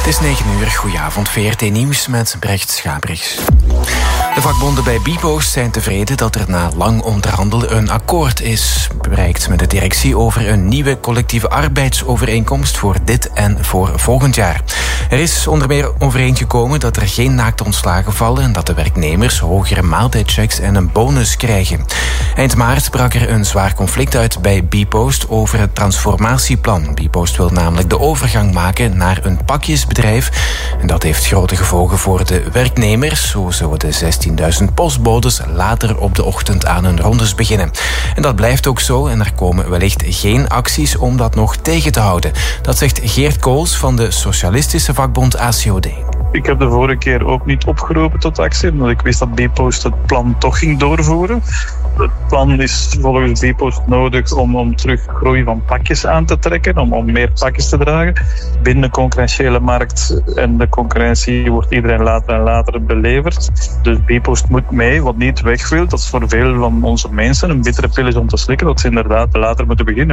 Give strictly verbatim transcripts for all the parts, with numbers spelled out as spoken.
is negen uur, goedenavond, V R T Nieuws met Brecht Schabrichs. De vakbonden bij Bpost zijn tevreden dat er na lang onderhandelen een akkoord is bereikt met de directie over een nieuwe collectieve arbeidsovereenkomst voor dit en voor volgend jaar. Er is onder meer overeengekomen dat er geen naakte ontslagen vallen en dat de werknemers hogere maaltijdchecks en een bonus krijgen. Eind maart brak er een zwaar conflict uit bij Bpost over het transformatieplan. Bpost wil namelijk de overgang maken naar een pakjesbedrijf en dat heeft grote gevolgen voor de werknemers. Zo zullen de zestienduizend postbodes later op de ochtend aan hun rondes beginnen. En dat blijft ook zo en er komen wellicht geen acties om dat nog tegen te houden. Dat zegt Geert Kools van de socialistische vakbond A C O D. Ik heb de vorige keer ook niet opgeroepen tot actie, omdat ik wist dat Bpost het plan toch ging doorvoeren. Het plan is volgens Bpost nodig om, om terug groei van pakjes aan te trekken, om, om meer pakjes te dragen. Binnen de concurrentiële markt en de concurrentie wordt iedereen later en later beleverd. Dus Bpost moet mee, wat niet weg wil. Dat is voor veel van onze mensen een bittere pil is om te slikken, dat ze inderdaad later moeten beginnen.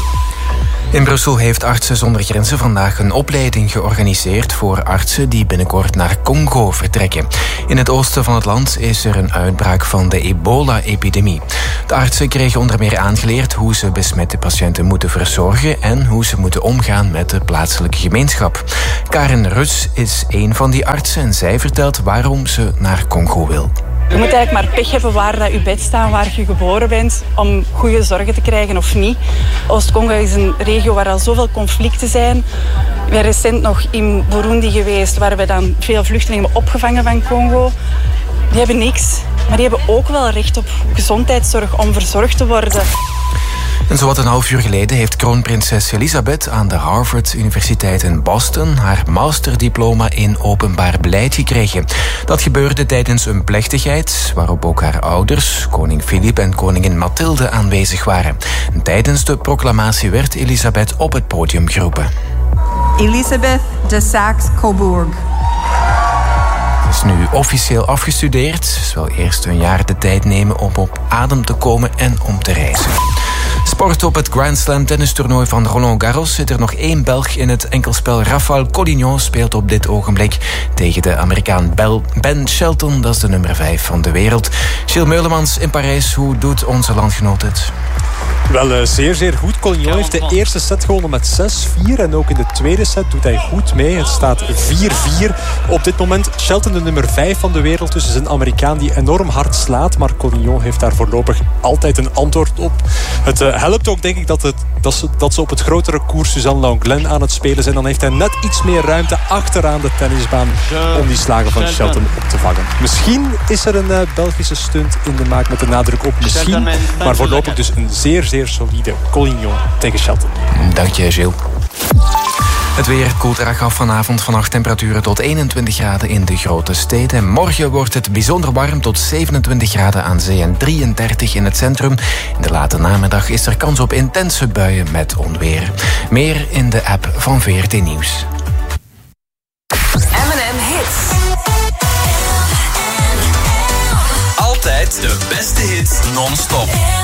In Brussel heeft Artsen zonder Grenzen vandaag een opleiding georganiseerd voor artsen die binnenkort naar Congo vertrekken. In het oosten van het land is er een uitbraak van de ebola-epidemie. De artsen kregen onder meer aangeleerd hoe ze besmette patiënten moeten verzorgen en hoe ze moeten omgaan met de plaatselijke gemeenschap. Karen Ruts is een van die artsen en zij vertelt waarom ze naar Congo wil. Je moet eigenlijk maar pech hebben waar dat je bed staat, waar je geboren bent, om goede zorgen te krijgen of niet. Oost-Congo is een regio waar al zoveel conflicten zijn. We zijn recent nog in Burundi geweest, waar we dan veel vluchtelingen hebben opgevangen van Congo. Die hebben niks, maar die hebben ook wel recht op gezondheidszorg om verzorgd te worden. En zowat een half uur geleden heeft kroonprinses Elizabeth aan de Harvard Universiteit in Boston haar masterdiploma in openbaar beleid gekregen. Dat gebeurde tijdens een plechtigheid waarop ook haar ouders, koning Filip en koningin Mathilde, aanwezig waren. En tijdens de proclamatie werd Elizabeth op het podium geroepen. Elizabeth de Saxe-Coburg. Is nu officieel afgestudeerd. Ze zal eerst een jaar de tijd nemen om op adem te komen en om te reizen. Sport op het Grand Slam tennistoernooi van Roland Garros zit er nog één Belg in het enkelspel. Rafael Collignon speelt op dit ogenblik tegen de Amerikaan Ben Shelton. Dat is de nummer vijf van de wereld. Gilles Meulemans in Parijs, hoe doet onze landgenoot het? Wel, zeer, zeer goed. Collignon heeft de eerste set gewonnen met zes vier. En ook in de tweede set doet hij goed mee. Het staat vier vier op dit moment. Shelton, de nummer vijf van de wereld. Dus is een Amerikaan die enorm hard slaat. Maar Collignon heeft daar voorlopig altijd een antwoord op. Het uh, helpt ook, denk ik, dat, het, dat, ze, dat ze op het grotere koers Suzanne Lenglen aan het spelen zijn. Dan heeft hij net iets meer ruimte achteraan de tennisbaan om die slagen van Shelton op te vangen. Misschien is er een uh, Belgische stunt in de maak met de nadruk op misschien. Maar voorlopig dus een zeer, zeer solide Collignon tegen Shelton. Dank je, Gilles. Het weer koelt erg af vanavond. Vannacht temperaturen tot eenentwintig graden in de grote steden. Morgen wordt het bijzonder warm tot zevenentwintig graden aan zee en drieëndertig in het centrum. In de late namiddag is er kans op intense buien met onweer. Meer in de app van V R T Nieuws. M en M Hits. Altijd de beste hits non-stop.